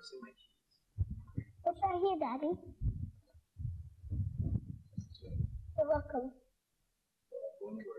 see my keys. What's right here, Daddy? You're welcome. Going to